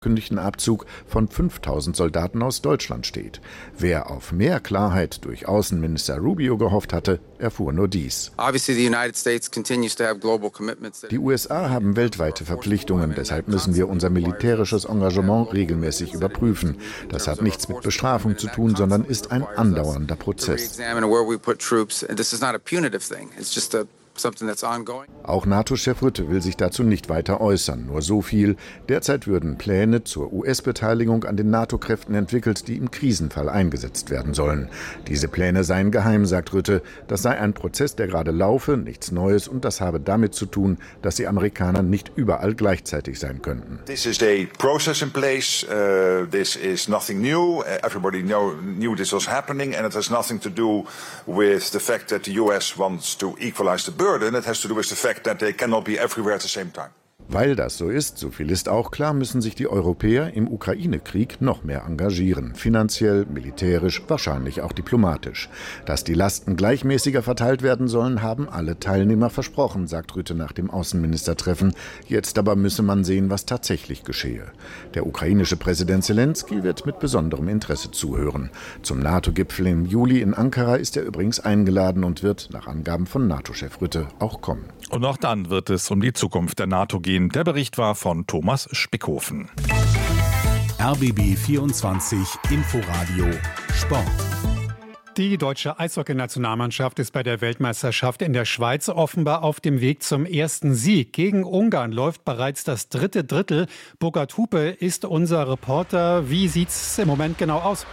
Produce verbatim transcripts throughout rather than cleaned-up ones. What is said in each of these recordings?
angekündigten Abzug von fünftausend Soldaten aus Deutschland steht. Wer auf mehr Klarheit durch Außenminister Rubio gehofft hatte, erfuhr nur dies. Die U S A haben weltweite Verpflichtungen, deshalb müssen wir unser militärisches Engagement regelmäßig überprüfen. Das hat nichts mit Bestrafung zu tun, sondern ist ein andauernder Prozess. Auch NATO-Chef Rutte will sich dazu nicht weiter äußern. Nur so viel: Derzeit würden Pläne zur U S-Beteiligung an den NATO-Kräften entwickelt, die im Krisenfall eingesetzt werden sollen. Diese Pläne seien geheim, sagt Rutte. Das sei ein Prozess, der gerade laufe, nichts Neues, und das habe damit zu tun, dass die Amerikaner nicht überall gleichzeitig sein könnten. This is a process in place. Uh, this is nothing new. Everybody know, knew this was happening, and it has nothing to do with the fact that the U S wants to equalize the burden. It has to do with the fact that they cannot be everywhere at the same time. Weil das so ist, so viel ist auch klar, müssen sich die Europäer im Ukraine-Krieg noch mehr engagieren. Finanziell, militärisch, wahrscheinlich auch diplomatisch. Dass die Lasten gleichmäßiger verteilt werden sollen, haben alle Teilnehmer versprochen, sagt Rutte nach dem Außenministertreffen. Jetzt aber müsse man sehen, was tatsächlich geschehe. Der ukrainische Präsident Selenskyj wird mit besonderem Interesse zuhören. Zum NATO-Gipfel im Juli in Ankara ist er übrigens eingeladen und wird, nach Angaben von NATO-Chef Rutte, auch kommen. Und auch dann wird es um die Zukunft der NATO gehen. Der Bericht war von Thomas Spickhofen. R B B vierundzwanzig Inforadio Sport. Die deutsche Eishockey-Nationalmannschaft ist bei der Weltmeisterschaft in der Schweiz offenbar auf dem Weg zum ersten Sieg. Gegen Ungarn läuft bereits das dritte Drittel. Burkhard Hupe ist unser Reporter. Wie sieht's im Moment genau aus?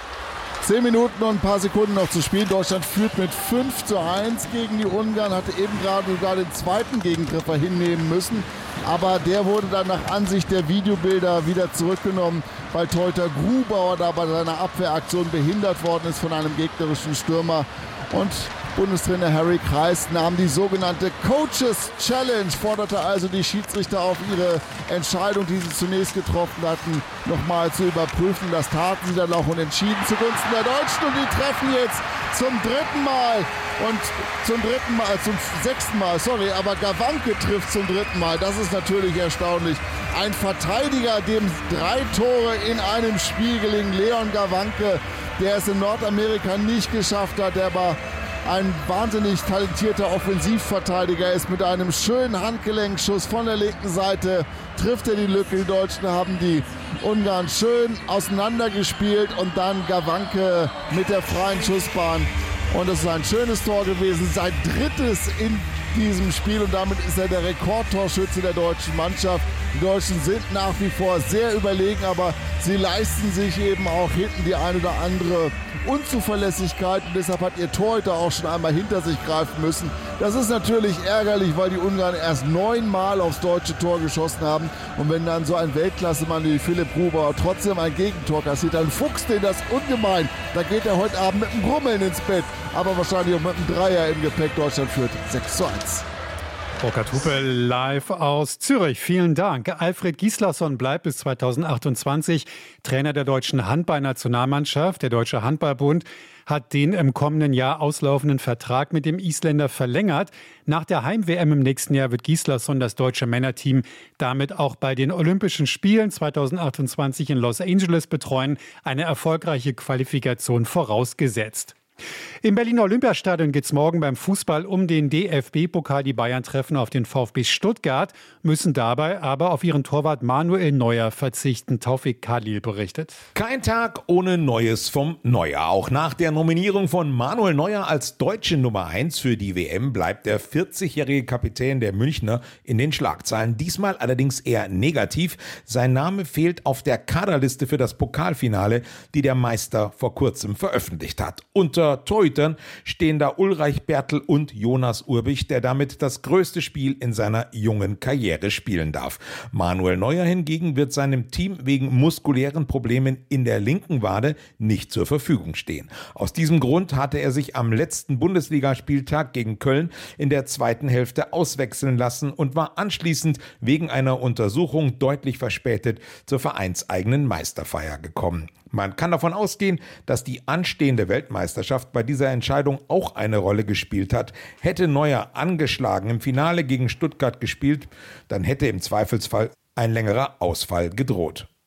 Zehn Minuten und ein paar Sekunden noch zu spielen. Deutschland führt mit fünf zu eins gegen die Ungarn, hatte eben gerade sogar den zweiten Gegentreffer hinnehmen müssen. Aber der wurde dann nach Ansicht der Videobilder wieder zurückgenommen, weil Torhüter Grubauer da bei seiner Abwehraktion behindert worden ist von einem gegnerischen Stürmer. Und Bundestrainer Harry Kreis nahm die sogenannte Coaches Challenge, forderte also die Schiedsrichter auf, ihre Entscheidung, die sie zunächst getroffen hatten, nochmal zu überprüfen. Das taten sie dann auch und entschieden zugunsten der Deutschen. Und die treffen jetzt zum dritten Mal und zum dritten Mal, zum sechsten Mal, sorry, aber Gawanke trifft zum dritten Mal. Das ist natürlich erstaunlich. Ein Verteidiger, dem drei Tore in einem Spiel gelingen, Leon Gawanke, der es in Nordamerika nicht geschafft hat, der aber ein wahnsinnig talentierter Offensivverteidiger ist. Mit einem schönen Handgelenkschuss von der linken Seite trifft er die Lücke. Die Deutschen haben die Ungarn schön auseinandergespielt und dann Gawanke mit der freien Schussbahn. Und es ist ein schönes Tor gewesen, sein drittes in diesem Spiel, und damit ist er der Rekordtorschütze der deutschen Mannschaft. Die Deutschen sind nach wie vor sehr überlegen, aber sie leisten sich eben auch hinten die ein oder andere Unzuverlässigkeit, und deshalb hat ihr Torhüter auch schon einmal hinter sich greifen müssen. Das ist natürlich ärgerlich, weil die Ungarn erst neunmal aufs deutsche Tor geschossen haben, und wenn dann so ein Weltklasse-Mann wie Philipp Grubauer trotzdem ein Gegentor kassiert, dann fuchst den das ungemein. Da geht er heute Abend mit einem Grummeln ins Bett, aber wahrscheinlich auch mit einem Dreier im Gepäck. Deutschland führt sechs zu eins. Burkhard Hupe live aus Zürich. Vielen Dank. Alfred Gislason bleibt bis zweitausendachtundzwanzig Trainer der deutschen Handballnationalmannschaft. Der Deutsche Handballbund hat den im kommenden Jahr auslaufenden Vertrag mit dem Isländer verlängert. Nach der Heim-W M im nächsten Jahr wird Gislason das deutsche Männerteam damit auch bei den Olympischen Spielen zweitausendachtundzwanzig in Los Angeles betreuen. Eine erfolgreiche Qualifikation vorausgesetzt. Im Berliner Olympiastadion geht es morgen beim Fußball um den D F B-Pokal. Die Bayern treffen auf den VfB Stuttgart, müssen dabei aber auf ihren Torwart Manuel Neuer verzichten. Taufik Khalil berichtet. Kein Tag ohne Neues vom Neuer. Auch nach der Nominierung von Manuel Neuer als deutsche Nummer eins für die W M bleibt der vierzigjährige Kapitän der Münchner in den Schlagzeilen. Diesmal allerdings eher negativ. Sein Name fehlt auf der Kaderliste für das Pokalfinale, die der Meister vor kurzem veröffentlicht hat. Unter Torhütern stehen da Ulreich Bertl und Jonas Urbich, der damit das größte Spiel in seiner jungen Karriere spielen darf. Manuel Neuer hingegen wird seinem Team wegen muskulären Problemen in der linken Wade nicht zur Verfügung stehen. Aus diesem Grund hatte er sich am letzten Bundesligaspieltag gegen Köln in der zweiten Hälfte auswechseln lassen und war anschließend wegen einer Untersuchung deutlich verspätet zur vereinseigenen Meisterfeier gekommen. Man kann davon ausgehen, dass die anstehende Weltmeisterschaft bei dieser Entscheidung auch eine Rolle gespielt hat. Hätte Neuer angeschlagen im Finale gegen Stuttgart gespielt, dann hätte im Zweifelsfall ein längerer Ausfall gedroht.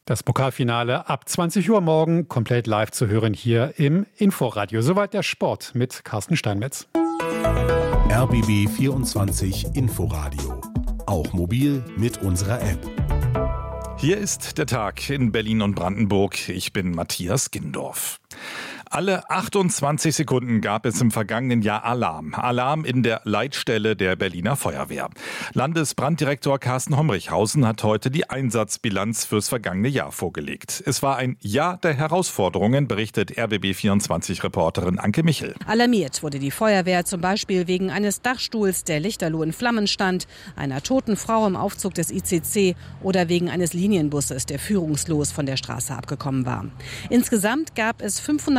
Das Pokalfinale ab zwanzig Uhr morgen komplett live zu hören hier im Inforadio. Soweit der Sport mit Carsten Steinmetz. R B B vierundzwanzig Inforadio. Auch mobil mit unserer App. Hier ist der Tag in Berlin und Brandenburg. Ich bin Matthias Gindorf. Alle achtundzwanzig Sekunden gab es im vergangenen Jahr Alarm. Alarm in der Leitstelle der Berliner Feuerwehr. Landesbranddirektor Carsten Homrichhausen hat heute die Einsatzbilanz fürs vergangene Jahr vorgelegt. Es war ein Jahr der Herausforderungen, berichtet R B B vierundzwanzig-Reporterin Anke Michel. Alarmiert wurde die Feuerwehr zum Beispiel wegen eines Dachstuhls, der lichterloh in Flammen stand, einer toten Frau im Aufzug des I C C oder wegen eines Linienbusses, der führungslos von der Straße abgekommen war. Insgesamt gab es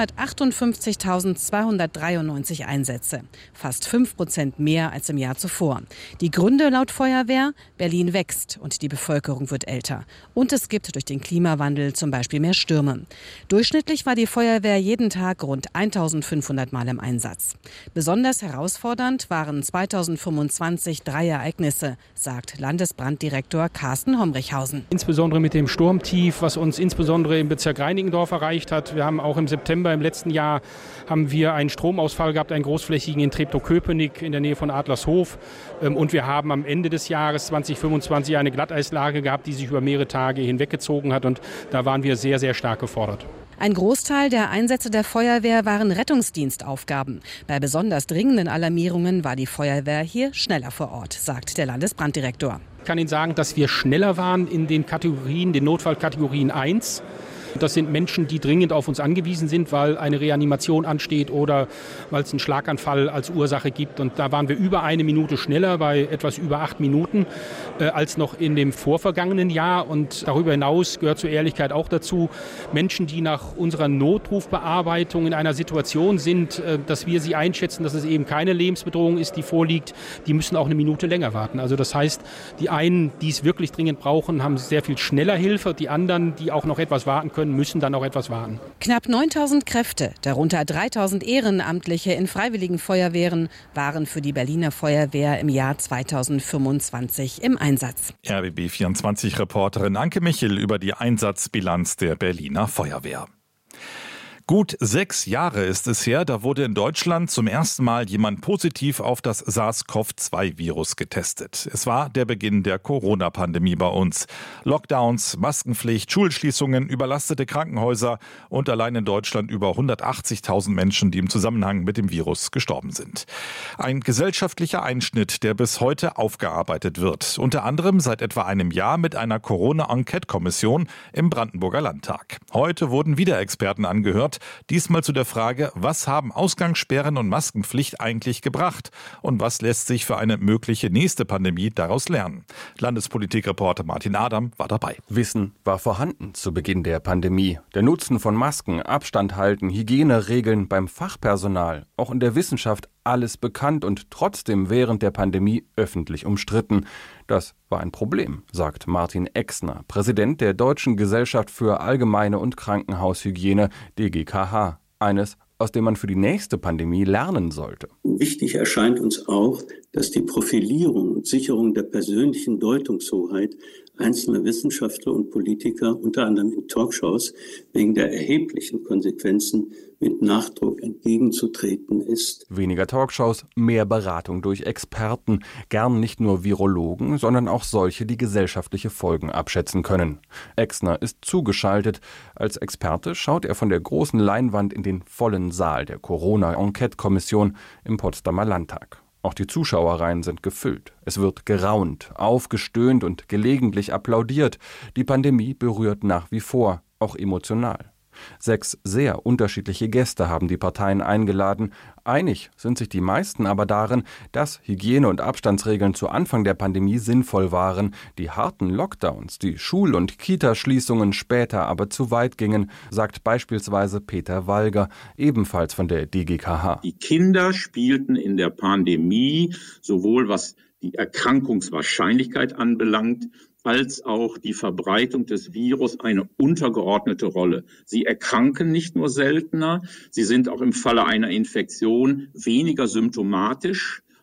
fünfhundertachtundfünfzigtausendzweihundertdreiundneunzig Einsätze, fast fünf Prozent mehr als im Jahr zuvor. Die Gründe laut Feuerwehr: Berlin wächst und die Bevölkerung wird älter. Und es gibt durch den Klimawandel zum Beispiel mehr Stürme. Durchschnittlich war die Feuerwehr jeden Tag rund eintausendfünfhundert Mal im Einsatz. Besonders herausfordernd waren zweitausendfünfundzwanzig drei Ereignisse, sagt Landesbranddirektor Carsten Homrichhausen. Insbesondere mit dem Sturmtief, was uns insbesondere im Bezirk Reinickendorf erreicht hat. Wir haben auch im September im letzten Jahr haben wir einen Stromausfall gehabt, einen großflächigen in Treptow-Köpenick in der Nähe von Adlershof. Und wir haben am Ende des Jahres zweitausendfünfundzwanzig eine Glatteislage gehabt, die sich über mehrere Tage hinweggezogen hat. Und da waren wir sehr, sehr stark gefordert. Ein Großteil der Einsätze der Feuerwehr waren Rettungsdienstaufgaben. Bei besonders dringenden Alarmierungen war die Feuerwehr hier schneller vor Ort, sagt der Landesbranddirektor. Ich kann Ihnen sagen, dass wir schneller waren in den Kategorien, den Notfallkategorien eins. Das sind Menschen, die dringend auf uns angewiesen sind, weil eine Reanimation ansteht oder weil es einen Schlaganfall als Ursache gibt. Und da waren wir über eine Minute schneller, bei etwas über acht Minuten, äh, als noch in dem vorvergangenen Jahr. Und darüber hinaus gehört zur Ehrlichkeit auch dazu, Menschen, die nach unserer Notrufbearbeitung in einer Situation sind, äh, dass wir sie einschätzen, dass es eben keine Lebensbedrohung ist, die vorliegt, die müssen auch eine Minute länger warten. Also das heißt, die einen, die es wirklich dringend brauchen, haben sehr viel schneller Hilfe. Die anderen, die auch noch etwas warten können, müssen dann auch etwas warten. Knapp neuntausend Kräfte, darunter dreitausend Ehrenamtliche in freiwilligen Feuerwehren, waren für die Berliner Feuerwehr im Jahr zweitausendfünfundzwanzig im Einsatz. R B B vierundzwanzig-Reporterin Anke Michel über die Einsatzbilanz der Berliner Feuerwehr. Gut sechs Jahre ist es her, da wurde in Deutschland zum ersten Mal jemand positiv auf das SARS-CoV zwei Virus getestet. Es war der Beginn der Corona-Pandemie bei uns. Lockdowns, Maskenpflicht, Schulschließungen, überlastete Krankenhäuser und allein in Deutschland über hundertachtzigtausend Menschen, die im Zusammenhang mit dem Virus gestorben sind. Ein gesellschaftlicher Einschnitt, der bis heute aufgearbeitet wird. Unter anderem seit etwa einem Jahr mit einer Corona-Enquete-Kommission im Brandenburger Landtag. Heute wurden wieder Experten angehört. Diesmal zu der Frage, was haben Ausgangssperren und Maskenpflicht eigentlich gebracht und was lässt sich für eine mögliche nächste Pandemie daraus lernen? Landespolitikreporter Martin Adam war dabei. Wissen war vorhanden zu Beginn der Pandemie. Der Nutzen von Masken, Abstand halten, Hygieneregeln beim Fachpersonal, auch in der Wissenschaft alles bekannt und trotzdem während der Pandemie öffentlich umstritten. Das war ein Problem, sagt Martin Exner, Präsident der Deutschen Gesellschaft für Allgemeine und Krankenhaushygiene, D G K H. Eines, aus dem man für die nächste Pandemie lernen sollte. Wichtig erscheint uns auch, dass die Profilierung und Sicherung der persönlichen Deutungshoheit einzelner Wissenschaftler und Politiker, unter anderem in Talkshows, wegen der erheblichen Konsequenzen mit Nachdruck entgegenzutreten ist. Weniger Talkshows, mehr Beratung durch Experten, gern nicht nur Virologen, sondern auch solche, die gesellschaftliche Folgen abschätzen können. Exner ist zugeschaltet. Als Experte schaut er von der großen Leinwand in den vollen Saal der Corona-Enquete-Kommission im Potsdamer Landtag. Auch die Zuschauerreihen sind gefüllt. Es wird geraunt, aufgestöhnt und gelegentlich applaudiert. Die Pandemie berührt nach wie vor, auch emotional. Sechs sehr unterschiedliche Gäste haben die Parteien eingeladen. Einig sind sich die meisten aber darin, dass Hygiene- und Abstandsregeln zu Anfang der Pandemie sinnvoll waren, die harten Lockdowns, die Schul- und Kitaschließungen später aber zu weit gingen, sagt beispielsweise Peter Walger, ebenfalls von der D G K H. Die Kinder spielten in der Pandemie, sowohl was die Erkrankungswahrscheinlichkeit anbelangt, als auch die Verbreitung des Virus eine untergeordnete Rolle. Sie erkranken nicht nur seltener, sie sind auch im Falle einer Infektion weniger symptomatisch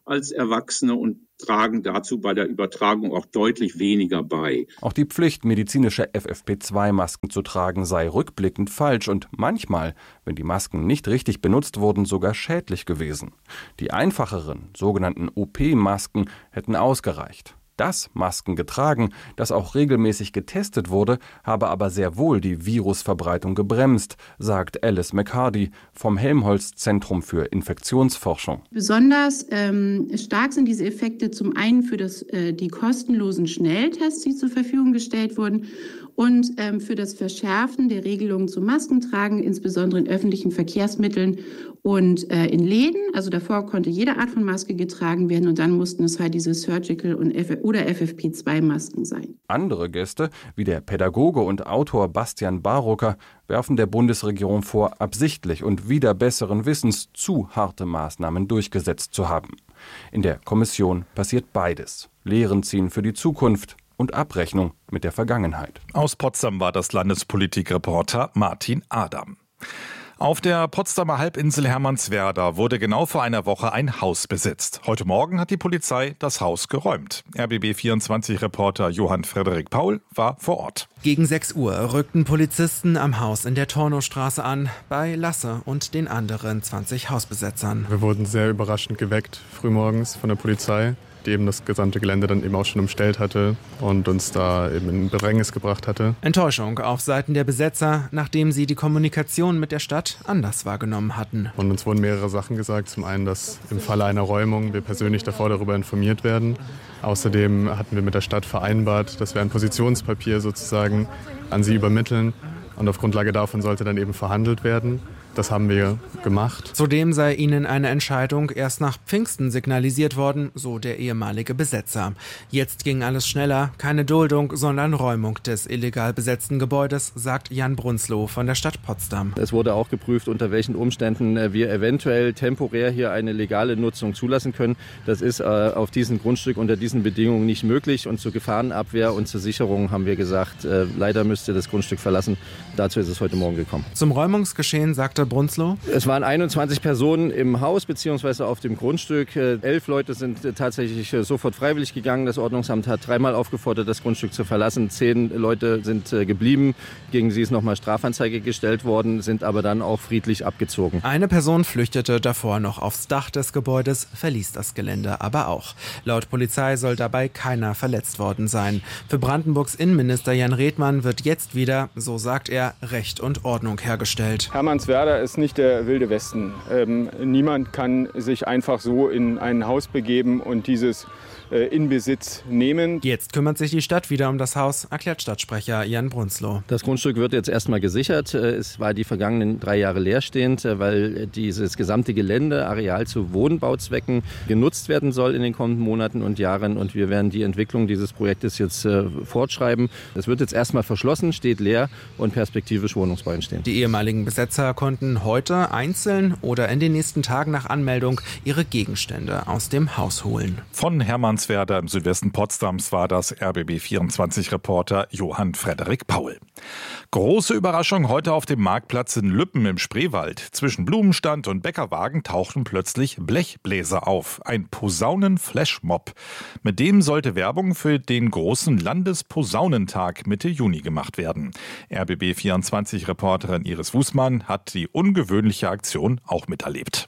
als Erwachsene und tragen dazu bei der Übertragung auch deutlich weniger bei. Auch die Pflicht, medizinische F F P zwei Masken zu tragen, sei rückblickend falsch und manchmal, wenn die Masken nicht richtig benutzt wurden, sogar schädlich gewesen. Die einfacheren, sogenannten O P-Masken hätten ausgereicht. Das Masken getragen, das auch regelmäßig getestet wurde, habe aber sehr wohl die Virusverbreitung gebremst, sagt Alice McHardy vom Helmholtz-Zentrum für Infektionsforschung. Besonders ähm, stark sind diese Effekte zum einen für das, äh, die kostenlosen Schnelltests, die zur Verfügung gestellt wurden, und ähm, für das Verschärfen der Regelungen zum Maskentragen, insbesondere in öffentlichen Verkehrsmitteln und äh, in Läden. Also davor konnte jede Art von Maske getragen werden und dann mussten es halt diese Surgical- und F- oder F F P zwei Masken sein. Andere Gäste, wie der Pädagoge und Autor Bastian Barucker, werfen der Bundesregierung vor, absichtlich und wider besseren Wissens zu harte Maßnahmen durchgesetzt zu haben. In der Kommission passiert beides. Lehren ziehen für die Zukunft und Abrechnung mit der Vergangenheit. Aus Potsdam war das Landespolitikreporter Martin Adam. Auf der Potsdamer Halbinsel Hermannswerda wurde genau vor einer Woche ein Haus besetzt. Heute Morgen hat die Polizei das Haus geräumt. R B B vierundzwanzig-Reporter Johann Frederik Paul war vor Ort. Gegen sechs Uhr rückten Polizisten am Haus in der Tornowstraße an, bei Lasse und den anderen zwanzig Hausbesetzern. Wir wurden sehr überraschend geweckt, frühmorgens von der Polizei, die eben das gesamte Gelände dann eben auch schon umstellt hatte und uns da eben in Bedrängnis gebracht hatte. Enttäuschung auf Seiten der Besetzer, nachdem sie die Kommunikation mit der Stadt anders wahrgenommen hatten. Und uns wurden mehrere Sachen gesagt. Zum einen, dass im Falle einer Räumung wir persönlich davor darüber informiert werden. Außerdem hatten wir mit der Stadt vereinbart, dass wir ein Positionspapier sozusagen an sie übermitteln. Und auf Grundlage davon sollte dann eben verhandelt werden. Das haben wir gemacht. Zudem sei ihnen eine Entscheidung erst nach Pfingsten signalisiert worden, so der ehemalige Besetzer. Jetzt ging alles schneller, keine Duldung, sondern Räumung des illegal besetzten Gebäudes, sagt Jan Brunzloh von der Stadt Potsdam. Es wurde auch geprüft, unter welchen Umständen wir eventuell temporär hier eine legale Nutzung zulassen können. Das ist äh, auf diesem Grundstück unter diesen Bedingungen nicht möglich. Und zur Gefahrenabwehr und zur Sicherung haben wir gesagt, äh, leider müsst ihr das Grundstück verlassen. Dazu ist es heute Morgen gekommen. Zum Räumungsgeschehen sagte Brunzloh: Es waren einundzwanzig Personen im Haus bzw. auf dem Grundstück. Elf Leute sind tatsächlich sofort freiwillig gegangen. Das Ordnungsamt hat dreimal aufgefordert, das Grundstück zu verlassen. Zehn Leute sind geblieben. Gegen sie ist nochmal Strafanzeige gestellt worden, sind aber dann auch friedlich abgezogen. Eine Person flüchtete davor noch aufs Dach des Gebäudes, verließ das Gelände aber auch. Laut Polizei soll dabei keiner verletzt worden sein. Für Brandenburgs Innenminister Jan Redmann wird jetzt wieder, so sagt er, Recht und Ordnung hergestellt. Hermannswerda ist nicht der wilde Westen. Ähm, niemand kann sich einfach so in ein Haus begeben und dieses äh, in Besitz nehmen. Jetzt kümmert sich die Stadt wieder um das Haus, erklärt Stadtsprecher Jan Brunzloh. Das Grundstück wird jetzt erstmal gesichert. Es war die vergangenen drei Jahre leerstehend, weil dieses gesamte Gelände, Areal zu Wohnbauzwecken genutzt werden soll in den kommenden Monaten und Jahren. Und wir werden die Entwicklung dieses Projektes jetzt äh, fortschreiben. Es wird jetzt erstmal verschlossen, steht leer und perspektivisch Wohnungsbau entstehen. Die ehemaligen Besetzer konnten heute einzeln oder in den nächsten Tagen nach Anmeldung ihre Gegenstände aus dem Haus holen. Von Hermannswerda im Südwesten Potsdams war das R B B vierundzwanzig-Reporter Johann Frederik Paul. Große Überraschung heute auf dem Marktplatz in Lüppen im Spreewald. Zwischen Blumenstand und Bäckerwagen tauchten plötzlich Blechbläser auf. Ein Posaunen-Flashmob. Mit dem sollte Werbung für den großen Landesposaunentag Mitte Juni gemacht werden. R B B vierundzwanzig-Reporterin Iris Wußmann hat die ungewöhnliche Aktion auch miterlebt.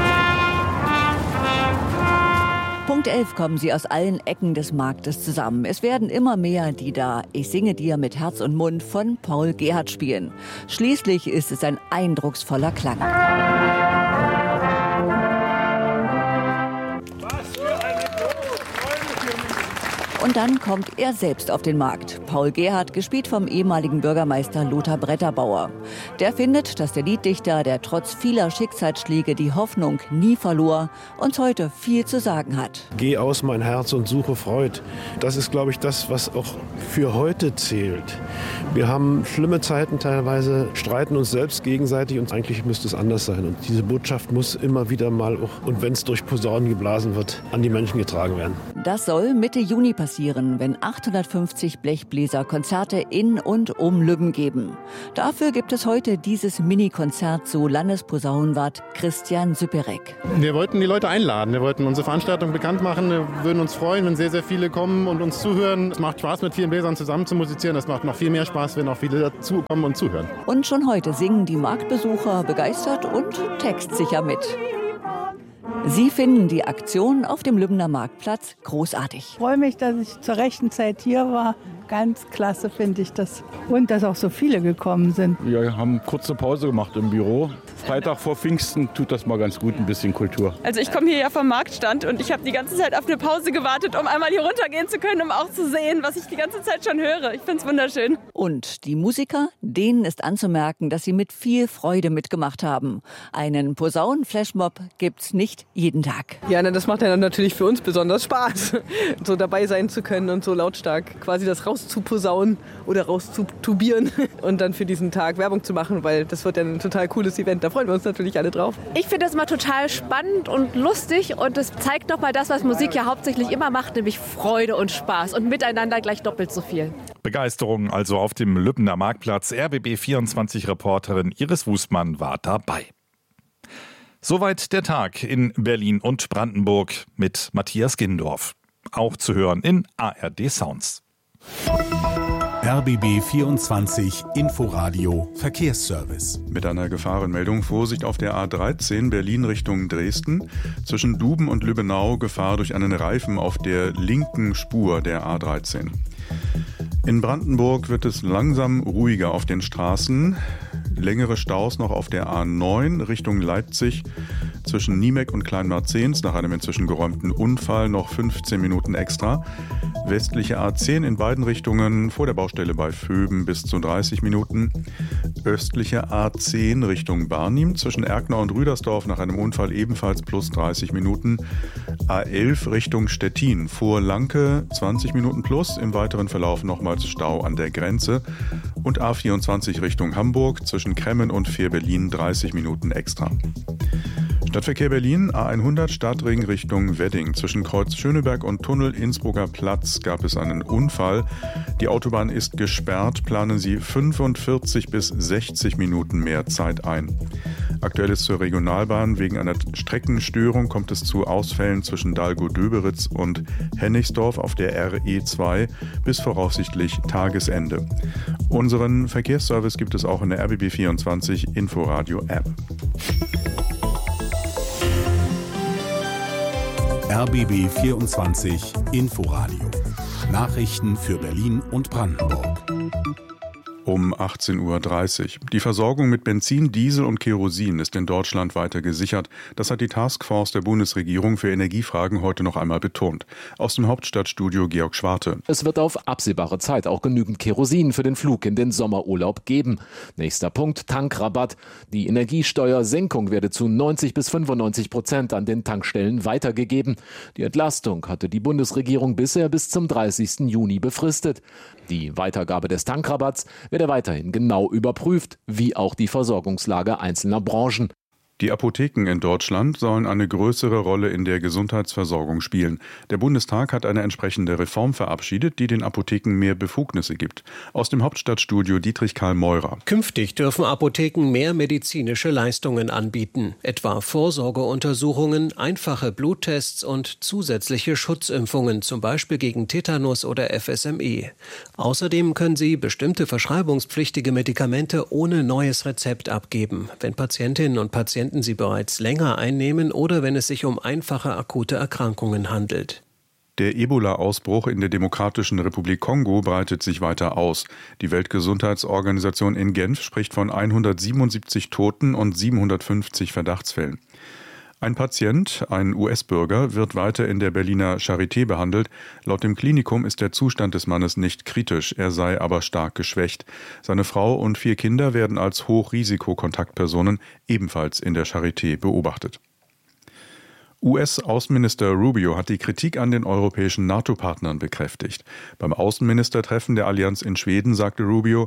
Punkt elf kommen sie aus allen Ecken des Marktes zusammen. Es werden immer mehr, die da Ich singe dir mit Herz und Mund von Paul Gerhardt spielen. Schließlich ist es ein eindrucksvoller Klang. Und dann kommt er selbst auf den Markt. Paul Gerhardt, gespielt vom ehemaligen Bürgermeister Lothar Bretterbauer. Der findet, dass der Lieddichter, der trotz vieler Schicksalsschläge die Hoffnung nie verlor, uns heute viel zu sagen hat. Geh aus mein Herz und suche Freud. Das ist, glaube ich, das, was auch für heute zählt. Wir haben schlimme Zeiten teilweise, streiten uns selbst gegenseitig und eigentlich müsste es anders sein. Und diese Botschaft muss immer wieder mal, auch, und wenn es durch Posaunen geblasen wird, an die Menschen getragen werden. Das soll Mitte Juni passieren, wenn achthundertfünfzig Blechbläser Konzerte in und um Lübben geben. Dafür gibt es heute dieses Mini-Konzert, so Landesposaunenwart Christian Süperek. Wir wollten die Leute einladen, wir wollten unsere Veranstaltung bekannt machen. Wir würden uns freuen, wenn sehr, sehr viele kommen und uns zuhören. Es macht Spaß, mit vielen Bläsern zusammen zu musizieren. Es macht noch viel mehr Spaß, wenn auch viele dazukommen und zuhören. Und schon heute singen die Marktbesucher begeistert und textsicher mit. Sie finden die Aktion auf dem Lübbener Marktplatz großartig. Ich freue mich, dass ich zur rechten Zeit hier war. Ganz klasse finde ich das. Und dass auch so viele gekommen sind. Wir haben kurze Pause gemacht im Büro. Freitag vor Pfingsten tut das mal ganz gut, ein bisschen Kultur. Also ich komme hier ja vom Marktstand und ich habe die ganze Zeit auf eine Pause gewartet, um einmal hier runtergehen zu können, um auch zu sehen, was ich die ganze Zeit schon höre. Ich finde es wunderschön. Und die Musiker, denen ist anzumerken, dass sie mit viel Freude mitgemacht haben. Einen Posaunen-Flashmob gibt's nicht jeden Tag. Ja, das macht ja natürlich für uns besonders Spaß, so dabei sein zu können und so lautstark quasi das rauszuposaunen oder rauszutubieren und dann für diesen Tag Werbung zu machen, weil das wird ja ein total cooles Event. Da freuen wir uns natürlich alle drauf. Ich finde das immer total spannend und lustig und es zeigt nochmal das, was Musik ja hauptsächlich immer macht, nämlich Freude und Spaß und miteinander gleich doppelt so viel. Begeisterung also auf dem Lübbener Marktplatz. R B B vierundzwanzig-Reporterin Iris Wußmann war dabei. Soweit der Tag in Berlin und Brandenburg mit Matthias Gindorf. Auch zu hören in A R D Sounds. R B B vierundzwanzig Inforadio Verkehrsservice. Mit einer Gefahrenmeldung: Vorsicht auf der A dreizehn Berlin Richtung Dresden. Zwischen Duben und Lübbenau Gefahr durch einen Reifen auf der linken Spur der A dreizehn. In Brandenburg wird es langsam ruhiger auf den Straßen. Längere Staus noch auf der A neun Richtung Leipzig zwischen Niemeck und Kleinmarzens nach einem inzwischen geräumten Unfall noch fünfzehn Minuten extra. Westliche A zehn in beiden Richtungen vor der Baustelle bei Vöben bis zu dreißig Minuten. Östliche A zehn Richtung Barnim zwischen Erkner und Rüdersdorf nach einem Unfall ebenfalls plus dreißig Minuten. A elf Richtung Stettin vor Lanke zwanzig Minuten plus, im weiteren Verlauf nochmals Stau an der Grenze. Und A vierundzwanzig Richtung Hamburg zwischen Kremmen und Fehrbellin dreißig Minuten extra. Stadtverkehr Berlin, A hundert Stadtring Richtung Wedding. Zwischen Kreuz Schöneberg und Tunnel Innsbrucker Platz gab es einen Unfall. Die Autobahn ist gesperrt, planen Sie fünfundvierzig bis sechzig Minuten mehr Zeit ein. Aktuell ist zur Regionalbahn wegen einer Streckenstörung kommt es zu Ausfällen zwischen Dahlgow-Döberitz und Hennigsdorf auf der R E zwei bis voraussichtlich Tagesende. Unseren Verkehrsservice gibt es auch in der R B B vierundzwanzig Inforadio App. R B B vierundzwanzig Inforadio. Nachrichten für Berlin und Brandenburg. Um achtzehn Uhr dreißig. Die Versorgung mit Benzin, Diesel und Kerosin ist in Deutschland weiter gesichert. Das hat die Taskforce der Bundesregierung für Energiefragen heute noch einmal betont. Aus dem Hauptstadtstudio Georg Schwarte. Es wird auf absehbare Zeit auch genügend Kerosin für den Flug in den Sommerurlaub geben. Nächster Punkt, Tankrabatt. Die Energiesteuersenkung werde zu neunzig bis fünfundneunzig Prozent an den Tankstellen weitergegeben. Die Entlastung hatte die Bundesregierung bisher bis zum dreißigsten Juni befristet. Die Weitergabe des Tankrabatts werde weiterhin genau überprüft, wie auch die Versorgungslage einzelner Branchen. Die Apotheken in Deutschland sollen eine größere Rolle in der Gesundheitsversorgung spielen. Der Bundestag hat eine entsprechende Reform verabschiedet, die den Apotheken mehr Befugnisse gibt. Aus dem Hauptstadtstudio Dietrich Karl Meurer. Künftig dürfen Apotheken mehr medizinische Leistungen anbieten, etwa Vorsorgeuntersuchungen, einfache Bluttests und zusätzliche Schutzimpfungen, zum Beispiel gegen Tetanus oder F S M E. Außerdem können sie bestimmte verschreibungspflichtige Medikamente ohne neues Rezept abgeben, wenn Patientinnen und Patienten sie bereits länger einnehmen oder wenn es sich um einfache akute Erkrankungen handelt. Der Ebola-Ausbruch in der Demokratischen Republik Kongo breitet sich weiter aus. Die Weltgesundheitsorganisation in Genf spricht von hundertsiebenundsiebzig Toten und siebenhundertfünfzig Verdachtsfällen. Ein Patient, ein U S-Bürger, wird weiter in der Berliner Charité behandelt. Laut dem Klinikum ist der Zustand des Mannes nicht kritisch, er sei aber stark geschwächt. Seine Frau und vier Kinder werden als Hochrisikokontaktpersonen ebenfalls in der Charité beobachtet. U S-Außenminister Rubio hat die Kritik an den europäischen NATO-Partnern bekräftigt. Beim Außenministertreffen der Allianz in Schweden sagte Rubio,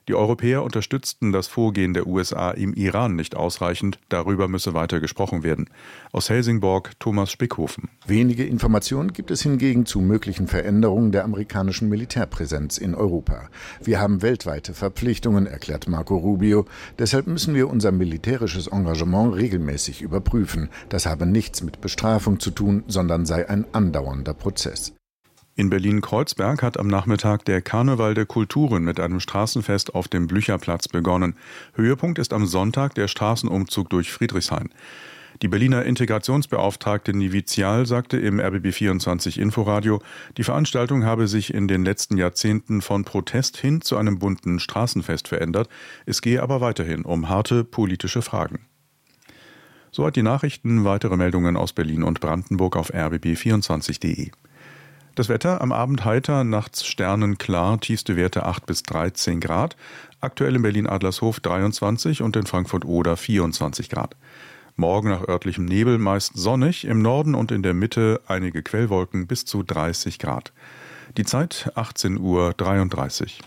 Die Europäer unterstützten das Vorgehen der U S A im Iran nicht ausreichend. Darüber müsse weiter gesprochen werden. Aus Helsingborg Thomas Spickhofen. Wenige Informationen gibt es hingegen zu möglichen Veränderungen der amerikanischen Militärpräsenz in Europa. Wir haben weltweite Verpflichtungen, erklärt Marco Rubio. Deshalb müssen wir unser militärisches Engagement regelmäßig überprüfen. Das habe nichts mit Bestrafung zu tun, sondern sei ein andauernder Prozess. In Berlin-Kreuzberg hat am Nachmittag der Karneval der Kulturen mit einem Straßenfest auf dem Blücherplatz begonnen. Höhepunkt ist am Sonntag der Straßenumzug durch Friedrichshain. Die Berliner Integrationsbeauftragte Nivizial sagte im R B B vierundzwanzig Inforadio, die Veranstaltung habe sich in den letzten Jahrzehnten von Protest hin zu einem bunten Straßenfest verändert. Es gehe aber weiterhin um harte politische Fragen. Soweit die Nachrichten, weitere Meldungen aus Berlin und Brandenburg auf r b b vierundzwanzig punkt de. Das Wetter am Abend heiter, nachts sternenklar, tiefste Werte acht bis dreizehn Grad. Aktuell in Berlin-Adlershof dreiundzwanzig und in Frankfurt-Oder vierundzwanzig Grad. Morgen nach örtlichem Nebel meist sonnig, im Norden und in der Mitte einige Quellwolken bis zu dreißig Grad. Die Zeit achtzehn Uhr dreiunddreißig.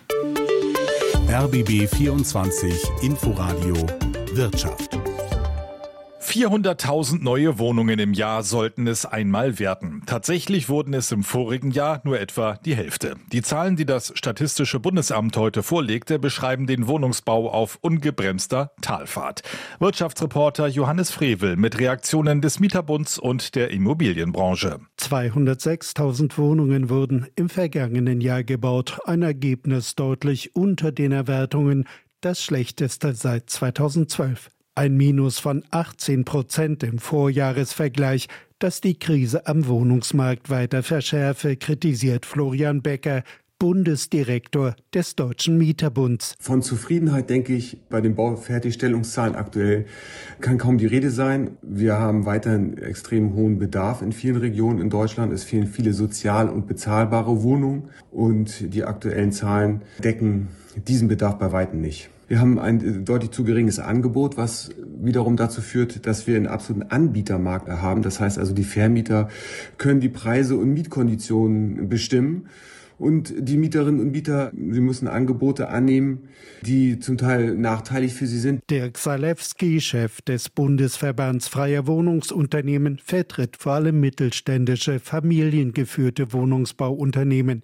R B B vierundzwanzig Inforadio Wirtschaft. vierhunderttausend neue Wohnungen im Jahr sollten es einmal werden. Tatsächlich wurden es im vorigen Jahr nur etwa die Hälfte. Die Zahlen, die das Statistische Bundesamt heute vorlegte, beschreiben den Wohnungsbau auf ungebremster Talfahrt. Wirtschaftsreporter Johannes Frevel mit Reaktionen des Mieterbunds und der Immobilienbranche. zweihundertsechstausend Wohnungen wurden im vergangenen Jahr gebaut. Ein Ergebnis deutlich unter den Erwartungen, das schlechteste seit zweitausendzwölf. Ein Minus von achtzehn Prozent im Vorjahresvergleich, das die Krise am Wohnungsmarkt weiter verschärfe, kritisiert Florian Becker, Bundesdirektor des Deutschen Mieterbunds. Von Zufriedenheit, denke ich, bei den Baufertigstellungszahlen aktuell kann kaum die Rede sein. Wir haben weiterhin extrem hohen Bedarf in vielen Regionen in Deutschland. Es fehlen viele sozial und bezahlbare Wohnungen und die aktuellen Zahlen decken diesen Bedarf bei weitem nicht. Wir haben ein deutlich zu geringes Angebot, was wiederum dazu führt, dass wir einen absoluten Anbietermarkt haben. Das heißt also, die Vermieter können die Preise und Mietkonditionen bestimmen. Und die Mieterinnen und Mieter, sie müssen Angebote annehmen, die zum Teil nachteilig für sie sind. Dirk Salewski, Chef des Bundesverbands Freier Wohnungsunternehmen, vertritt vor allem mittelständische, familiengeführte Wohnungsbauunternehmen.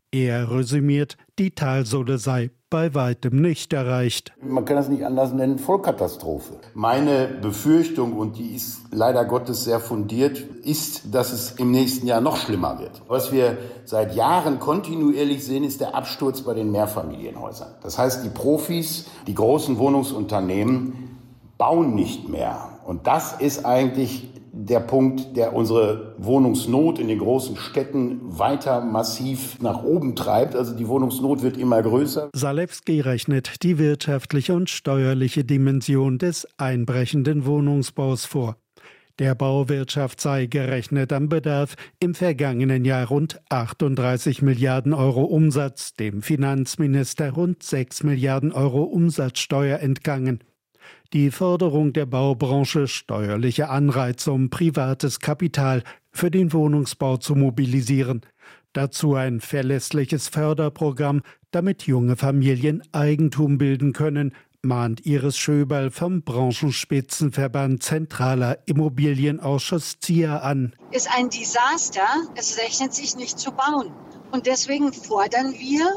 Er resümiert, die Talsohle sei bei weitem nicht erreicht. Man kann das nicht anders nennen, Vollkatastrophe. Meine Befürchtung, und die ist leider Gottes sehr fundiert, ist, dass es im nächsten Jahr noch schlimmer wird. Was wir seit Jahren kontinuierlich sehen, ist der Absturz bei den Mehrfamilienhäusern. Das heißt, die Profis, die großen Wohnungsunternehmen bauen nicht mehr. Und das ist eigentlich der Punkt, der unsere Wohnungsnot in den großen Städten weiter massiv nach oben treibt. Also die Wohnungsnot wird immer größer. Salewski rechnet die wirtschaftliche und steuerliche Dimension des einbrechenden Wohnungsbaus vor. Der Bauwirtschaft sei gerechnet am Bedarf im vergangenen Jahr rund achtunddreißig Milliarden Euro Umsatz, dem Finanzminister rund sechs Milliarden Euro Umsatzsteuer entgangen. Die Förderung der Baubranche, steuerliche Anreize, um privates Kapital für den Wohnungsbau zu mobilisieren. Dazu ein verlässliches Förderprogramm, damit junge Familien Eigentum bilden können, mahnt Iris Schöberl vom Branchenspitzenverband Zentraler Immobilienausschuss Z I A an. Ist ein Desaster, es rechnet sich nicht zu bauen. Und deswegen fordern wir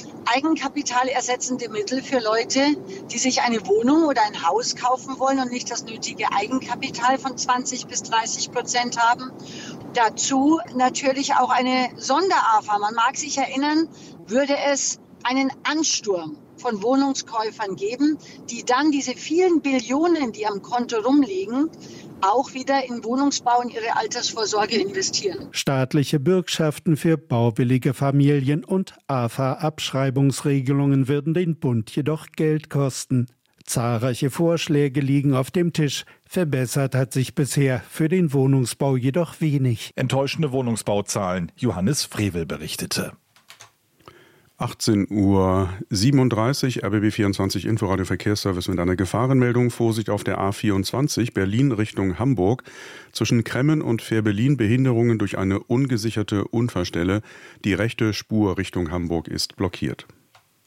eigenkapitalersetzende Mittel für Leute, die sich eine Wohnung oder ein Haus kaufen wollen und nicht das nötige Eigenkapital von zwanzig bis dreißig Prozent haben. Dazu natürlich auch eine Sonder-A F A. Man mag sich erinnern, würde es einen Ansturm von Wohnungskäufern geben, die dann diese vielen Billionen, die am Konto rumliegen, auch wieder in Wohnungsbau und ihre Altersvorsorge investieren. Staatliche Bürgschaften für bauwillige Familien und A F A-Abschreibungsregelungen würden den Bund jedoch Geld kosten. Zahlreiche Vorschläge liegen auf dem Tisch. Verbessert hat sich bisher für den Wohnungsbau jedoch wenig. Enttäuschende Wohnungsbauzahlen. Johannes Frevel berichtete. achtzehn Uhr siebenunddreißig, R B B vierundzwanzig Inforadio Verkehrsservice mit einer Gefahrenmeldung. Vorsicht auf der A vierundzwanzig, Berlin Richtung Hamburg. Zwischen Kremmen und Fährberlin Behinderungen durch eine ungesicherte Unfallstelle. Die rechte Spur Richtung Hamburg ist blockiert.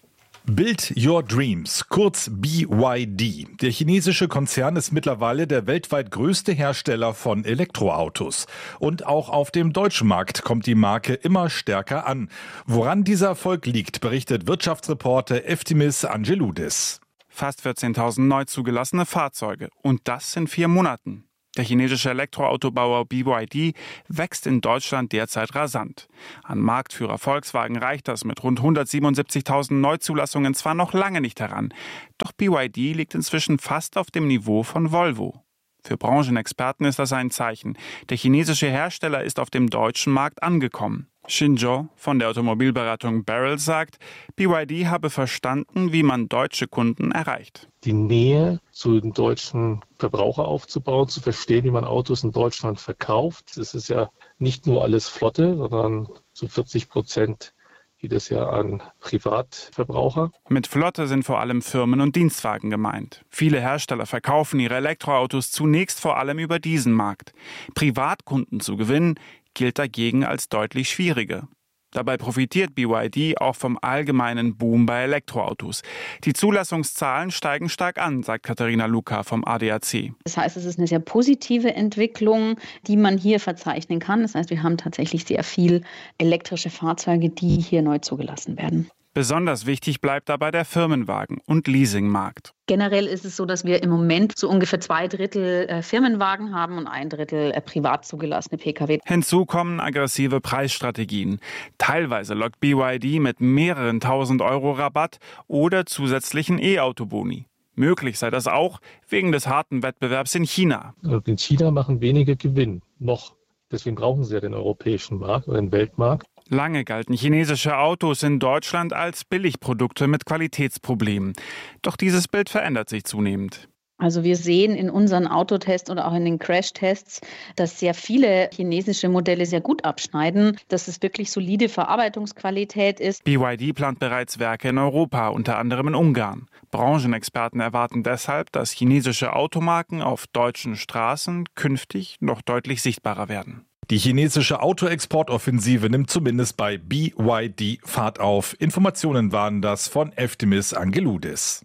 Build Your Dreams, kurz B Y D. Der chinesische Konzern ist mittlerweile der weltweit größte Hersteller von Elektroautos. Und auch auf dem deutschen Markt kommt die Marke immer stärker an. Woran dieser Erfolg liegt, berichtet Wirtschaftsreporter Eftimis Angeloudis. Fast vierzehntausend neu zugelassene Fahrzeuge. Und das in vier Monaten. Der chinesische Elektroautobauer B Y D wächst in Deutschland derzeit rasant. An Marktführer Volkswagen reicht das mit rund hundertsiebenundsiebzigtausend Neuzulassungen zwar noch lange nicht heran, doch B Y D liegt inzwischen fast auf dem Niveau von Volvo. Für Branchenexperten ist das ein Zeichen. Der chinesische Hersteller ist auf dem deutschen Markt angekommen. Xin Zhou von der Automobilberatung Beryl sagt, B Y D habe verstanden, wie man deutsche Kunden erreicht. Die Nähe zu den deutschen Verbraucher aufzubauen, zu verstehen, wie man Autos in Deutschland verkauft. Das ist ja nicht nur alles Flotte, sondern zu vierzig Prozent geht es ja an Privatverbraucher. Mit Flotte sind vor allem Firmen und Dienstwagen gemeint. Viele Hersteller verkaufen ihre Elektroautos zunächst vor allem über diesen Markt. Privatkunden zu gewinnen, gilt dagegen als deutlich schwieriger. Dabei profitiert B Y D auch vom allgemeinen Boom bei Elektroautos. Die Zulassungszahlen steigen stark an, sagt Katharina Luca vom A D A C. Das heißt, es ist eine sehr positive Entwicklung, die man hier verzeichnen kann. Das heißt, wir haben tatsächlich sehr viel elektrische Fahrzeuge, die hier neu zugelassen werden. Besonders wichtig bleibt dabei der Firmenwagen- und Leasingmarkt. Generell ist es so, dass wir im Moment so ungefähr zwei Drittel äh, Firmenwagen haben und ein Drittel äh, privat zugelassene Pkw. Hinzu kommen aggressive Preisstrategien. Teilweise lockt B Y D mit mehreren tausend Euro Rabatt oder zusätzlichen E-Auto-Boni. Möglich sei das auch wegen des harten Wettbewerbs in China. In China machen wenige Gewinn, noch. Deswegen brauchen sie ja den europäischen Markt oder den Weltmarkt. Lange galten chinesische Autos in Deutschland als Billigprodukte mit Qualitätsproblemen. Doch dieses Bild verändert sich zunehmend. Also wir sehen in unseren Autotests oder auch in den Crashtests, dass sehr viele chinesische Modelle sehr gut abschneiden, dass es wirklich solide Verarbeitungsqualität ist. B Y D plant bereits Werke in Europa, unter anderem in Ungarn. Branchenexperten erwarten deshalb, dass chinesische Automarken auf deutschen Straßen künftig noch deutlich sichtbarer werden. Die chinesische Autoexportoffensive nimmt zumindest bei B Y D Fahrt auf. Informationen waren das von Eftimis Angeloudis.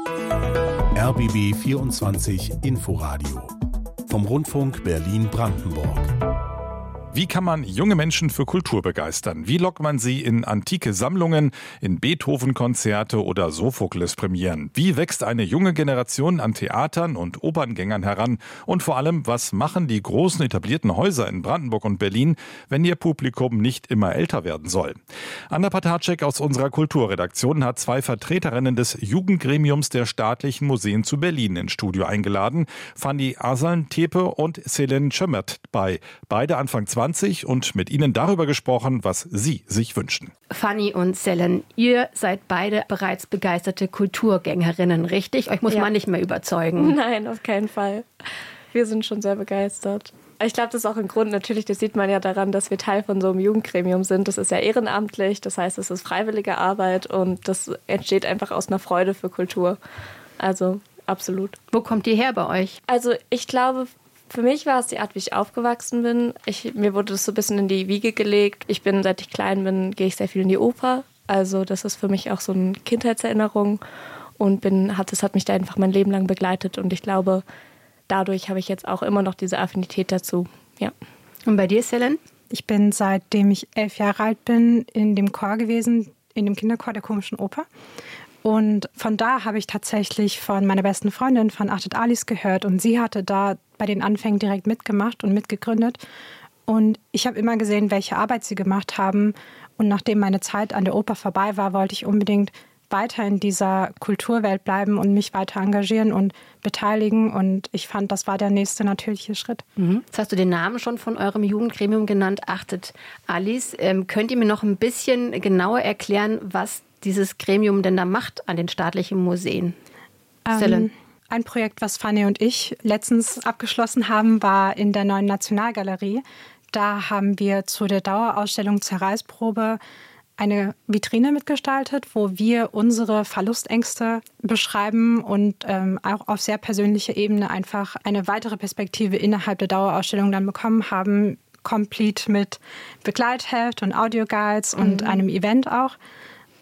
R B B vierundzwanzig Inforadio vom Rundfunk Berlin-Brandenburg. Wie kann man junge Menschen für Kultur begeistern? Wie lockt man sie in antike Sammlungen, in Beethoven-Konzerte oder Sophokles-Premieren? Wie wächst eine junge Generation an Theatern und Operngängern heran? Und vor allem, was machen die großen etablierten Häuser in Brandenburg und Berlin, wenn ihr Publikum nicht immer älter werden soll? Anna Patarczyk aus unserer Kulturredaktion hat zwei Vertreterinnen des Jugendgremiums der staatlichen Museen zu Berlin ins Studio eingeladen. Fanny Asaln-Tepe und Selin Schömert bei. Beide Anfang zwanzig und mit ihnen darüber gesprochen, was sie sich wünschen. Fanny und Selin, ihr seid beide bereits begeisterte Kulturgängerinnen, richtig? Euch muss ja. man nicht mehr überzeugen. Nein, auf keinen Fall. Wir sind schon sehr begeistert. Ich glaube, das ist auch ein Grund, natürlich, das sieht man ja daran, dass wir Teil von so einem Jugendgremium sind. Das ist ja ehrenamtlich, das heißt, es ist freiwillige Arbeit und das entsteht einfach aus einer Freude für Kultur. Also absolut. Wo kommt ihr her bei euch? Also ich glaube, für mich war es die Art, wie ich aufgewachsen bin. Ich, mir wurde das so ein bisschen in die Wiege gelegt. Ich bin, seit ich klein bin, gehe ich sehr viel in die Oper. Also das ist für mich auch so eine Kindheitserinnerung und bin, hat, das hat mich da einfach mein Leben lang begleitet. Und ich glaube, dadurch habe ich jetzt auch immer noch diese Affinität dazu. Ja. Und bei dir, Selin? Ich bin, seitdem ich elf Jahre alt bin, in dem Chor gewesen, in dem Kinderchor der Komischen Oper. Und von da habe ich tatsächlich von meiner besten Freundin, von Achtet Alice, gehört. Und sie hatte da bei den Anfängen direkt mitgemacht und mitgegründet. Und ich habe immer gesehen, welche Arbeit sie gemacht haben. Und nachdem meine Zeit an der Oper vorbei war, wollte ich unbedingt weiter in dieser Kulturwelt bleiben und mich weiter engagieren und beteiligen. Und ich fand, das war der nächste natürliche Schritt. Mhm. Jetzt hast du den Namen schon von eurem Jugendgremium genannt, Achtet Alice. Ähm, könnt ihr mir noch ein bisschen genauer erklären, was dieses Gremium denn da macht an den staatlichen Museen? Ähm, ein Projekt, was Fanny und ich letztens abgeschlossen haben, war in der neuen Nationalgalerie. Da haben wir zu der Dauerausstellung Zerreißprobe eine Vitrine mitgestaltet, wo wir unsere Verlustängste beschreiben und ähm, auch auf sehr persönlicher Ebene einfach eine weitere Perspektive innerhalb der Dauerausstellung dann bekommen haben, komplett mit Begleitheft und Audioguides und mhm. einem Event auch.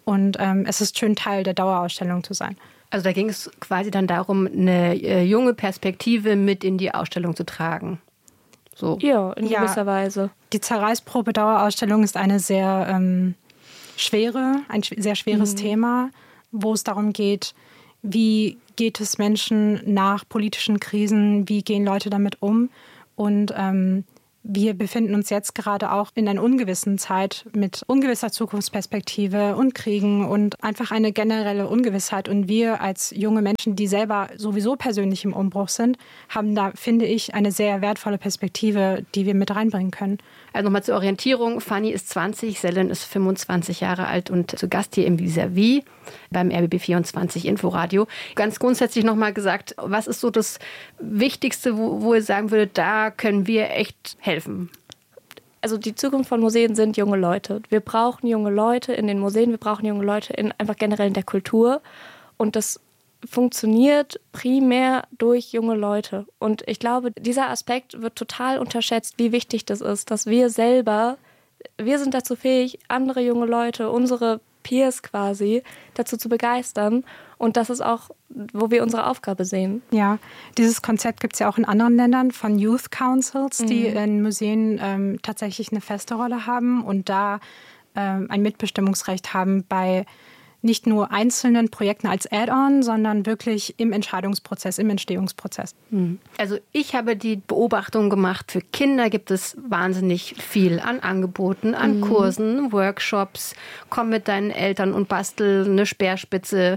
Und ähm, es ist schön, Teil der Dauerausstellung zu sein. Also da ging es quasi dann darum, eine äh, junge Perspektive mit in die Ausstellung zu tragen. So. Ja, in gewisser ja, Weise. Die Zerreißprobe-Dauerausstellung ist eine sehr ähm, schwere, ein sehr schweres mhm. Thema, wo es darum geht, wie geht es Menschen nach politischen Krisen, wie gehen Leute damit um. Und ähm, wir befinden uns jetzt gerade auch in einer ungewissen Zeit mit ungewisser Zukunftsperspektive und Kriegen und einfach eine generelle Ungewissheit. Und wir als junge Menschen, die selber sowieso persönlich im Umbruch sind, haben da, finde ich, eine sehr wertvolle Perspektive, die wir mit reinbringen können. Also nochmal zur Orientierung. Fanny ist zwanzig, Selen ist fünfundzwanzig Jahre alt und zu Gast hier im Vis-à-vis beim R B B vierundzwanzig Inforadio. Ganz grundsätzlich nochmal gesagt, was ist so das Wichtigste, wo, wo ihr sagen würdet, da können wir echt helfen? Also die Zukunft von Museen sind junge Leute. Wir brauchen junge Leute in den Museen, wir brauchen junge Leute in einfach generell in der Kultur. Und das funktioniert primär durch junge Leute. Und ich glaube, dieser Aspekt wird total unterschätzt, wie wichtig das ist, dass wir selber, wir sind dazu fähig, andere junge Leute, unsere Peers quasi, dazu zu begeistern. Und das ist auch, wo wir unsere Aufgabe sehen. Ja, dieses Konzept gibt es ja auch in anderen Ländern von Youth Councils, mhm. die in Museen ähm, tatsächlich eine feste Rolle haben und da ähm, ein Mitbestimmungsrecht haben bei nicht nur einzelnen Projekten als Add-on, sondern wirklich im Entscheidungsprozess, im Entstehungsprozess. Also ich habe die Beobachtung gemacht, für Kinder gibt es wahnsinnig viel an Angeboten, an mhm. Kursen, Workshops. Komm mit deinen Eltern und bastel eine Speerspitze.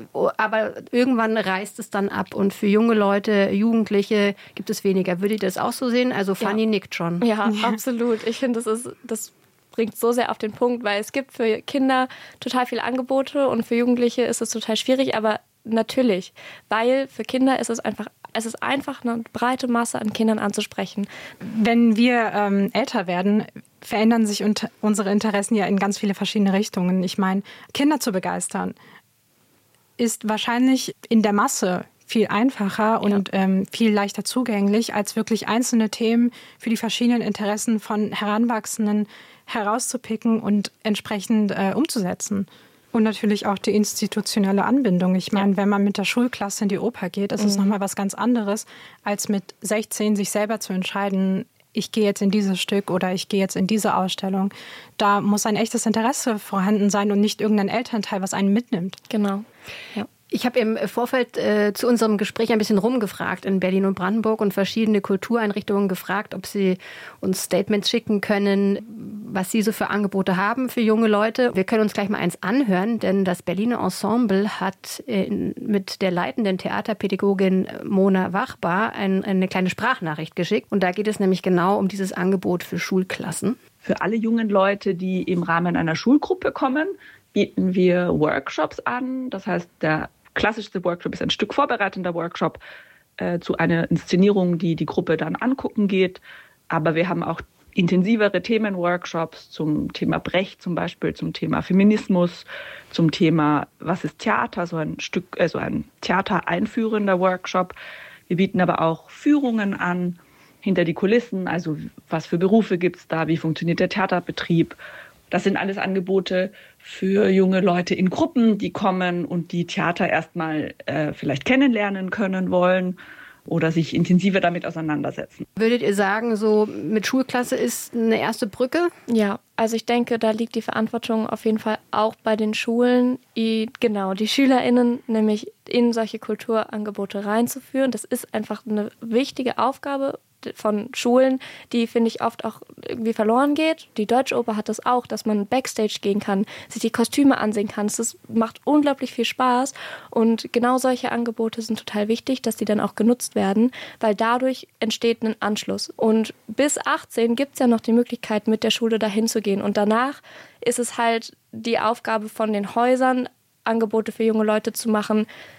Aber irgendwann reißt es dann ab. Und für junge Leute, Jugendliche gibt es weniger. Würdet ihr das auch so sehen? Also Fanny ja. nickt schon. Ja, ja, absolut. Ich finde, das ist... das bringt so sehr auf den Punkt, weil es gibt für Kinder total viele Angebote und für Jugendliche ist es total schwierig, aber natürlich, weil für Kinder ist es einfach, es ist einfach eine breite Masse an Kindern anzusprechen. Wenn wir ähm, älter werden, verändern sich unter, unsere Interessen ja in ganz viele verschiedene Richtungen. Ich meine, Kinder zu begeistern ist wahrscheinlich in der Masse viel einfacher und ja. ähm, viel leichter zugänglich, als wirklich einzelne Themen für die verschiedenen Interessen von Heranwachsenden herauszupicken und entsprechend äh, umzusetzen. Und natürlich auch die institutionelle Anbindung. Ich meine, ja. wenn man mit der Schulklasse in die Oper geht, ist es mhm. nochmal was ganz anderes, als mit sechzehn sich selber zu entscheiden, ich gehe jetzt in dieses Stück oder ich gehe jetzt in diese Ausstellung. Da muss ein echtes Interesse vorhanden sein und nicht irgendein Elternteil, was einen mitnimmt. Genau, ja. Ich habe im Vorfeld äh, zu unserem Gespräch ein bisschen rumgefragt in Berlin und Brandenburg und verschiedene Kultureinrichtungen gefragt, ob sie uns Statements schicken können, was sie so für Angebote haben für junge Leute. Wir können uns gleich mal eins anhören, denn das Berliner Ensemble hat äh, mit der leitenden Theaterpädagogin Mona Wachbar ein, eine kleine Sprachnachricht geschickt. Und da geht es nämlich genau um dieses Angebot für Schulklassen. Für alle jungen Leute, die im Rahmen einer Schulgruppe kommen, bieten wir Workshops an. Das heißt, der klassischste Workshop ist ein Stück vorbereitender Workshop äh, zu einer Inszenierung, die die Gruppe dann angucken geht. Aber wir haben auch intensivere Themenworkshops zum Thema Brecht zum Beispiel, zum Thema Feminismus, zum Thema was ist Theater, so ein Stück, also ein theatereinführender Workshop. Wir bieten aber auch Führungen an hinter die Kulissen, also was für Berufe gibt es da, wie funktioniert der Theaterbetrieb. Das sind alles Angebote für junge Leute in Gruppen, die kommen und die Theater erstmal äh, vielleicht kennenlernen können wollen oder sich intensiver damit auseinandersetzen. Würdet ihr sagen, so mit Schulklasse ist eine erste Brücke? Ja, also ich denke, da liegt die Verantwortung auf jeden Fall auch bei den Schulen, die, genau, die SchülerInnen nämlich in solche Kulturangebote reinzuführen. Das ist einfach eine wichtige Aufgabe von Schulen, die, finde ich, oft auch irgendwie verloren geht. Die Deutsche Oper hat das auch, dass man Backstage gehen kann, sich die Kostüme ansehen kann. Das macht unglaublich viel Spaß und genau solche Angebote sind total wichtig, dass die dann auch genutzt werden, weil dadurch entsteht ein Anschluss. Und bis achtzehn gibt es ja noch die Möglichkeit, mit der Schule dahin zu gehen und danach ist es halt die Aufgabe von den Häusern, Angebote für junge Leute zu machen,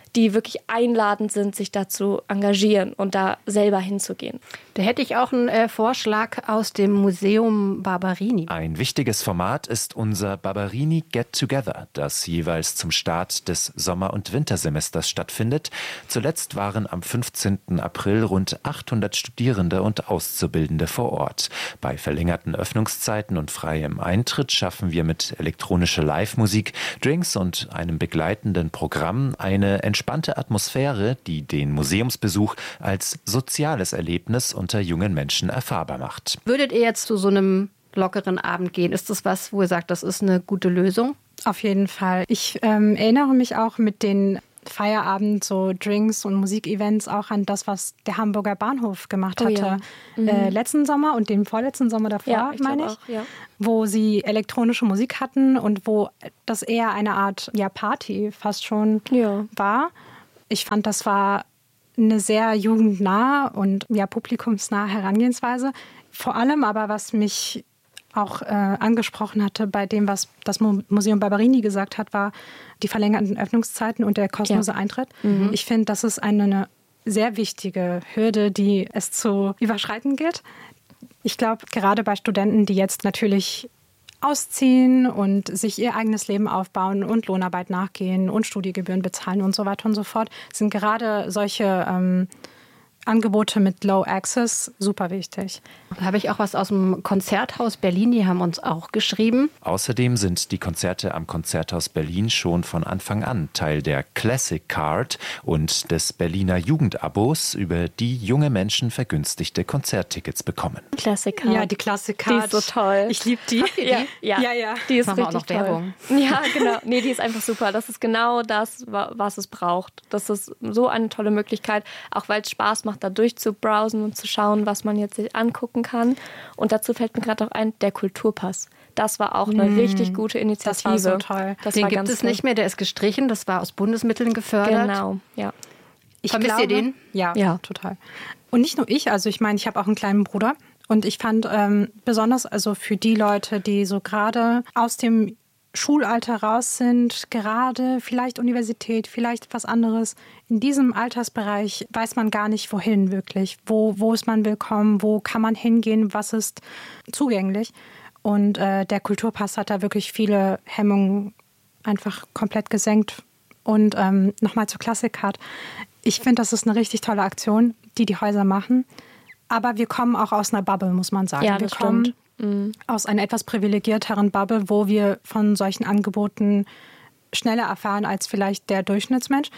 die wirklich einladend sind, sich da zu engagieren und da selber hinzugehen. Da hätte ich auch einen äh, Vorschlag aus dem Museum Barberini. Ein wichtiges Format ist unser Barberini Get Together, das jeweils zum Start des Sommer- und Wintersemesters stattfindet. Zuletzt waren am fünfzehnten April rund achthundert Studierende und Auszubildende vor Ort. Bei verlängerten Öffnungszeiten und freiem Eintritt schaffen wir mit elektronischer Live-Musik, Drinks und einem begleitenden Programm eine entspannte Atmosphäre, die den Museumsbesuch als soziales Erlebnis unter jungen Menschen erfahrbar macht. Würdet ihr jetzt zu so einem lockeren Abend gehen? Ist das was, wo ihr sagt, das ist eine gute Lösung? Auf jeden Fall. Ich ähm, erinnere mich auch mit den Feierabend, so Drinks und Musikevents auch an das, was der Hamburger Bahnhof gemacht hatte. Oh ja. mhm. äh, letzten Sommer und den vorletzten Sommer davor, ja, ich meine ich. Auch, ja. Wo sie elektronische Musik hatten und wo das eher eine Art ja, Party fast schon ja. war. Ich fand, das war eine sehr jugendnahe und ja, publikumsnahe Herangehensweise. Vor allem aber, was mich auch äh, angesprochen hatte bei dem, was das Museum Barberini gesagt hat, war die verlängerten Öffnungszeiten und der kostenlose ja. Eintritt. Mhm. Ich finde, das ist eine, eine sehr wichtige Hürde, die es zu überschreiten gilt. Ich glaube, gerade bei Studenten, die jetzt natürlich ausziehen und sich ihr eigenes Leben aufbauen und Lohnarbeit nachgehen und Studiegebühren bezahlen und so weiter und so fort, sind gerade solche ähm, Angebote mit Low Access super wichtig. Da habe ich auch was aus dem Konzerthaus Berlin, die haben uns auch geschrieben. Außerdem sind die Konzerte am Konzerthaus Berlin schon von Anfang an Teil der Classic Card und des Berliner Jugendabos, über die junge Menschen vergünstigte Konzerttickets bekommen. Classic Card. Ja, die Classic Card. Die ist so toll. Ich liebe die. Ja, ja, ja, ja. Die ist Machen richtig wir auch noch toll. Werbung. Ja, genau. Nee, die ist einfach super. Das ist genau das, was es braucht. Das ist so eine tolle Möglichkeit, auch weil es Spaß macht, da durchzubrowsen und zu schauen, was man jetzt sich angucken kann. Und dazu fällt mir gerade auch ein, der Kulturpass. Das war auch eine mmh, richtig gute Initiative. Das war so toll. Das den war gibt ganz es toll. nicht mehr, der ist gestrichen. Das war aus Bundesmitteln gefördert. Genau, ja. Ich Vermisst glaube, ihr den? Ja, ja, total. Und nicht nur ich, also ich meine, ich habe auch einen kleinen Bruder. Und ich fand ähm, besonders also für die Leute, die so gerade aus dem Schulalter raus sind, gerade vielleicht Universität, vielleicht was anderes. In diesem Altersbereich weiß man gar nicht, wohin wirklich. Wo, wo ist man willkommen, wo kann man hingehen, was ist zugänglich. Und äh, der Kulturpass hat da wirklich viele Hemmungen einfach komplett gesenkt. Und ähm, nochmal zur Classic Card. Ich finde, das ist eine richtig tolle Aktion, die die Häuser machen. Aber wir kommen auch aus einer Bubble, muss man sagen. Ja, wir das kommen stimmt. Mhm. aus einer etwas privilegierteren Bubble, wo wir von solchen Angeboten schneller erfahren als vielleicht der Durchschnittsmensch.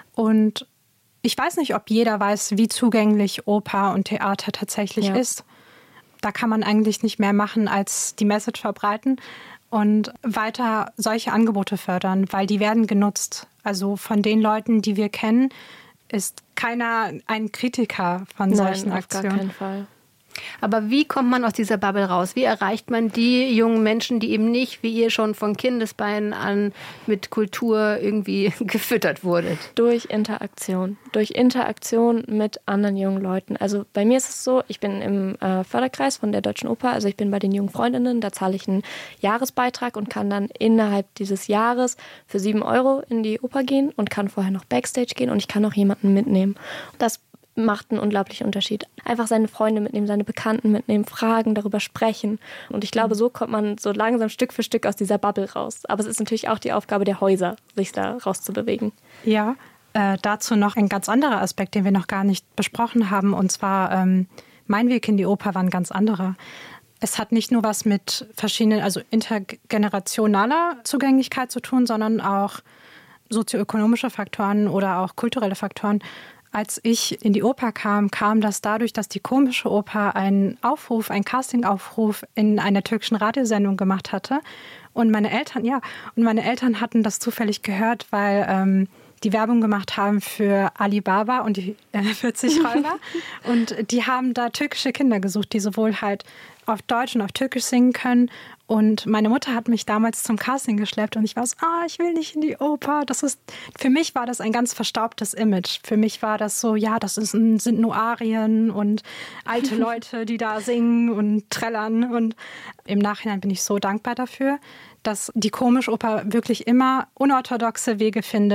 Und ich weiß nicht, ob jeder weiß, wie zugänglich Oper und Theater tatsächlich ja. ist. Da kann man eigentlich nicht mehr machen, als die Message verbreiten und weiter solche Angebote fördern, weil die werden genutzt. Also von den Leuten, die wir kennen, ist keiner ein Kritiker von Nein, solchen auf Aktionen. gar keinen Fall. Aber wie kommt man aus dieser Bubble raus? Wie erreicht man die jungen Menschen, die eben nicht, wie ihr schon von Kindesbeinen an, mit Kultur irgendwie gefüttert wurdet? Durch Interaktion. Durch Interaktion mit anderen jungen Leuten. Also bei mir ist es so, ich bin im äh, Förderkreis von der Deutschen Oper, also ich bin bei den jungen Freundinnen, da zahle ich einen Jahresbeitrag und kann dann innerhalb dieses Jahres für sieben Euro in die Oper gehen und kann vorher noch Backstage gehen und ich kann auch jemanden mitnehmen. Das macht einen unglaublichen Unterschied. Einfach seine Freunde mitnehmen, seine Bekannten mitnehmen, fragen, darüber sprechen. Und ich glaube, so kommt man so langsam Stück für Stück aus dieser Bubble raus. Aber es ist natürlich auch die Aufgabe der Häuser, sich da rauszubewegen. Ja, äh, dazu noch ein ganz anderer Aspekt, den wir noch gar nicht besprochen haben. Und zwar, ähm, mein Weg in die Oper war ein ganz anderer. Es hat nicht nur was mit verschiedenen, also intergenerationaler Zugänglichkeit zu tun, sondern auch sozioökonomische Faktoren oder auch kulturelle Faktoren. Als ich in die Oper kam, kam das dadurch, dass die Komische Oper einen Aufruf, einen Castingaufruf in einer türkischen Radiosendung gemacht hatte. Und meine Eltern, ja, und meine Eltern hatten das zufällig gehört, weil ähm, die Werbung gemacht haben für Alibaba und die äh, vierzig Räuber. Und die haben da türkische Kinder gesucht, die sowohl halt auf Deutsch und auf Türkisch singen können. Und meine Mutter hat mich damals zum Casting geschleppt und ich war so, ah, ich will nicht in die Oper. Das ist, für mich war das ein ganz verstaubtes Image. Für mich war das so, ja, das ist, sind nur Arien und alte Leute, die da singen und trällern. Und im Nachhinein bin ich so dankbar dafür, dass die Komische Oper wirklich immer unorthodoxe Wege findet,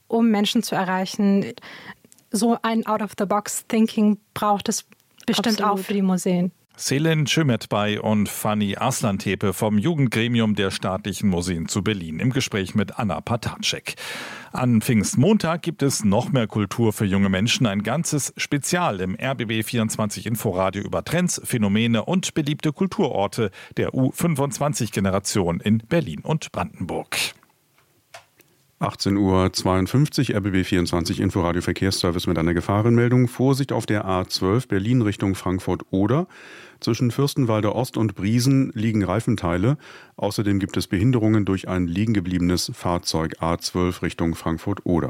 um Menschen zu erreichen. So ein Out-of-the-Box-Thinking braucht es bestimmt Absolut. Auch für die Museen. Selin Cömetbay und Fanny Arslantepe vom Jugendgremium der Staatlichen Museen zu Berlin im Gespräch mit Anna Patacek. An Pfingstmontag gibt es noch mehr Kultur für junge Menschen. Ein ganzes Spezial im R B B vierundzwanzig Inforadio über Trends, Phänomene und beliebte Kulturorte der U fünfundzwanzig-Generation in Berlin und Brandenburg. achtzehn Uhr zweiundfünfzig, R B B vierundzwanzig Inforadio Verkehrsservice mit einer Gefahrenmeldung. Vorsicht auf der A zwölf Berlin Richtung Frankfurt-Oder. Zwischen Fürstenwalder Ost und Briesen liegen Reifenteile. Außerdem gibt es Behinderungen durch ein liegengebliebenes Fahrzeug A zwölf Richtung Frankfurt-Oder.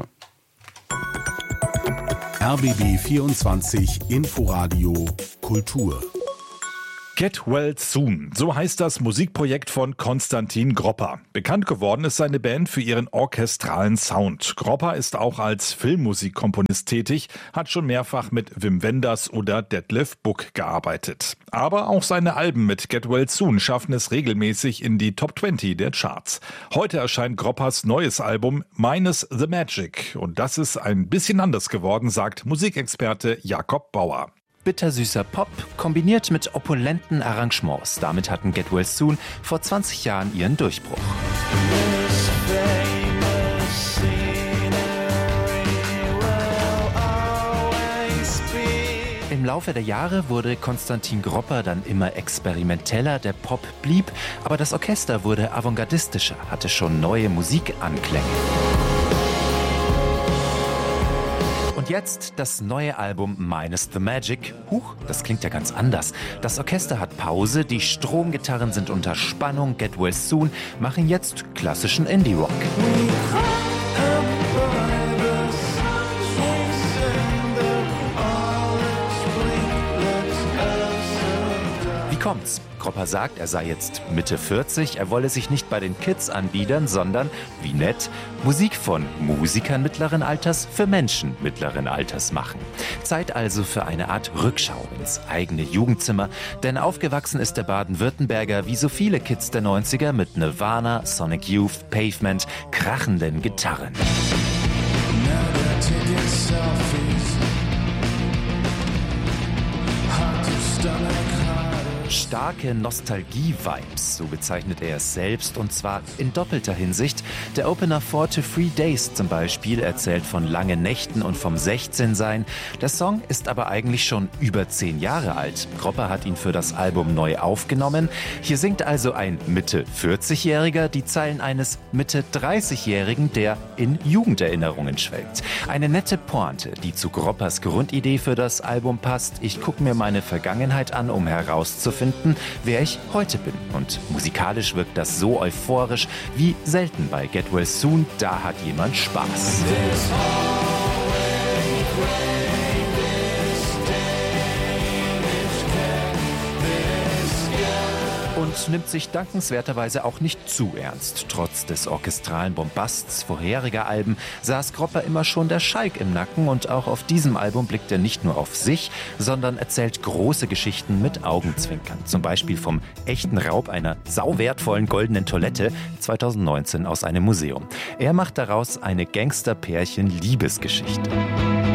R B B vierundzwanzig Inforadio Kultur. Get Well Soon, so heißt das Musikprojekt von Konstantin Gropper. Bekannt geworden ist seine Band für ihren orchestralen Sound. Gropper ist auch als Filmmusikkomponist tätig, hat schon mehrfach mit Wim Wenders oder Detlef Buck gearbeitet. Aber auch seine Alben mit Get Well Soon schaffen es regelmäßig in die Top zwanzig der Charts. Heute erscheint Groppers neues Album Minus the Magic. Und das ist ein bisschen anders geworden, sagt Musikexperte Jakob Bauer. Bittersüßer Pop kombiniert mit opulenten Arrangements. Damit hatten Get Well Soon vor zwanzig Jahren ihren Durchbruch. Im Laufe der Jahre wurde Konstantin Gropper dann immer experimenteller, der Pop blieb, aber das Orchester wurde avantgardistischer, hatte schon neue Musikanklänge. Und jetzt das neue Album Minus the Magic. Huch, das klingt ja ganz anders. Das Orchester hat Pause, die Stromgitarren sind unter Spannung. Get Well Soon machen jetzt klassischen Indie-Rock. Wie kommt's? Gropper sagt, er sei jetzt Mitte vierzig, er wolle sich nicht bei den Kids anbiedern, sondern, wie nett, Musik von Musikern mittleren Alters für Menschen mittleren Alters machen. Zeit also für eine Art Rückschau ins eigene Jugendzimmer, denn aufgewachsen ist der Baden-Württemberger wie so viele Kids der neunziger mit Nirvana, Sonic Youth, Pavement, krachenden Gitarren. Starke Nostalgie-Vibes, so bezeichnet er es selbst, und zwar in doppelter Hinsicht. Der Opener Four to Three Days zum Beispiel erzählt von langen Nächten und vom sechzehn-Sein. Der Song ist aber eigentlich schon über zehn Jahre alt. Gropper hat ihn für das Album neu aufgenommen. Hier singt also ein Mitte vierzig-Jähriger die Zeilen eines Mitte dreißig-Jährigen, der in Jugenderinnerungen schwelgt. Eine nette Pointe, die zu Groppers Grundidee für das Album passt. Ich gucke mir meine Vergangenheit an, um herauszufinden, wer ich heute bin. Und musikalisch wirkt das so euphorisch wie selten bei Get Well Soon. Da hat jemand Spaß. Und nimmt sich dankenswerterweise auch nicht zu ernst. Trotz des orchestralen Bombasts vorheriger Alben saß Gropper immer schon der Schalk im Nacken, und auch auf diesem Album blickt er nicht nur auf sich, sondern erzählt große Geschichten mit Augenzwinkern. Zum Beispiel vom echten Raub einer sauwertvollen goldenen Toilette zweitausendneunzehn aus einem Museum. Er macht daraus eine Gangster-Pärchen-Liebesgeschichte.